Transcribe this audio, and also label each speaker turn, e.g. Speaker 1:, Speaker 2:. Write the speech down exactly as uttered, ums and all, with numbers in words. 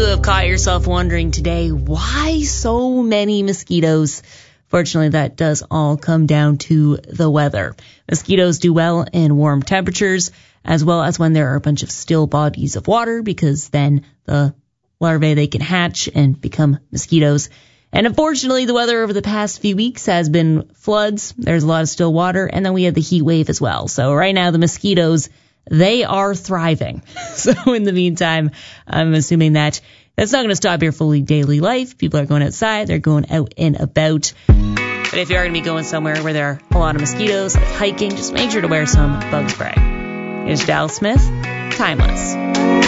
Speaker 1: have caught yourself wondering today, why so many mosquitoes? Fortunately, that does all come down to the weather. Mosquitoes do well in warm temperatures, as well as when there are a bunch of still bodies of water, because then the larvae, they can hatch and become mosquitoes. And unfortunately, the weather over the past few weeks has been floods. There's a lot of still water, and then we had the heat wave as well. So right now, the mosquitoes, they are thriving. So in the meantime, I'm assuming that that's not going to stop your fully daily life. People are going outside. They're going out and about. But if you are going to be going somewhere where there are a lot of mosquitoes, like hiking, just make sure to wear some bug spray. Here's Dallas Smith, Timeless.